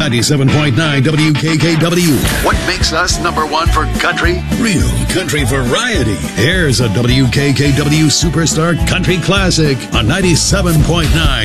97.9 WKKW. What makes us number one for country? Real country variety. Here's a WKKW Superstar Country Classic on 97.9